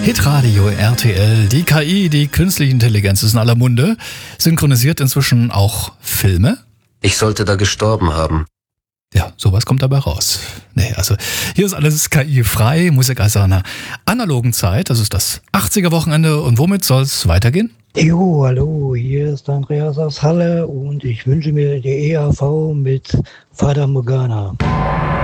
Hitradio RTL, die KI, die künstliche Intelligenz ist in aller Munde. Synchronisiert inzwischen auch Filme. Ich sollte da gestorben haben. Ja, sowas kommt dabei raus. Nee, also hier ist alles KI-frei, Musik aus einer analogen Zeit. Das ist das 80er-Wochenende. Und womit soll es weitergehen? Jo, hallo, hier ist Andreas aus Halle und ich wünsche mir die EAV mit Fata Morgana.